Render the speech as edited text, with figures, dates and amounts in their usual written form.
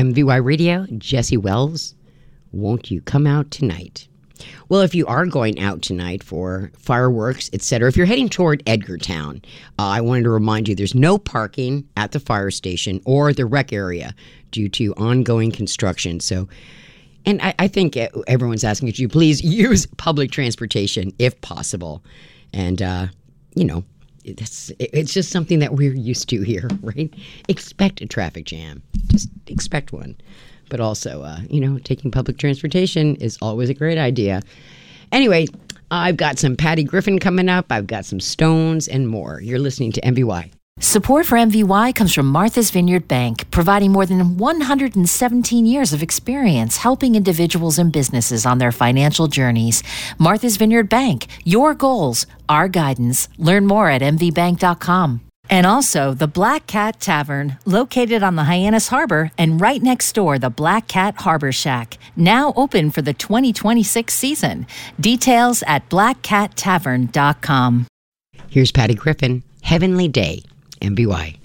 MVY Radio, Jesse Wells. Won't you come out tonight? Well, if you are going out tonight for fireworks, etc., if you're heading toward Edgartown, I wanted to remind you there's no parking at the fire station or the rec area due to ongoing construction. So, and I think everyone's asking that you please use public transportation if possible. And, it's just something that we're used to here, right? Expect a traffic jam. Just expect one. But also, taking public transportation is always a great idea. Anyway, I've got some Patty Griffin coming up. I've got some Stones and more. You're listening to MVY. Support for MVY comes from Martha's Vineyard Bank, providing more than 117 years of experience helping individuals and businesses on their financial journeys. Martha's Vineyard Bank, your goals, our guidance. Learn more at mvbank.com. And also the Black Cat Tavern, located on the Hyannis Harbor and right next door, the Black Cat Harbor Shack, now open for the 2026 season. Details at blackcattavern.com. Here's Patty Griffin, Heavenly Day, MVY.